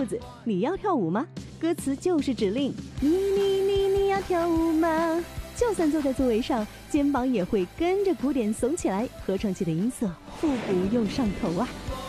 裤子，你要跳舞吗？歌词就是指令，你要跳舞吗？就算坐在座位上，肩膀也会跟着鼓点耸起来，合成器的音色复古又上头啊。